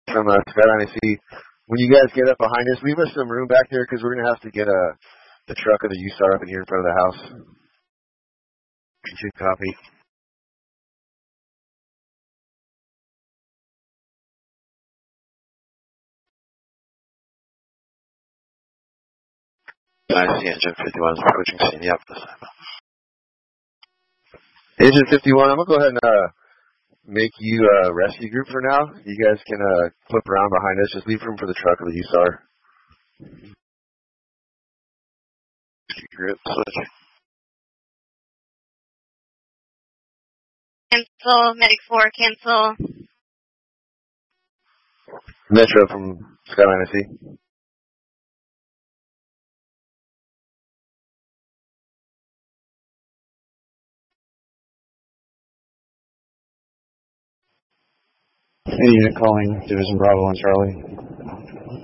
from Skyline AC. When you guys get up behind us, leave us some room back there because we're going to have to get the truck of the USAR up in here in front of the house. Should copy. I see Engine 51 is approaching scene. Yep. Engine 51, I'm going to go ahead and make you a rescue group for now. You guys can flip around behind us. Just leave room for the truck of the USAR. Group switch. Cancel. Medic 4, cancel. Metro from Skyline AC. Any unit calling Division Bravo and Charlie.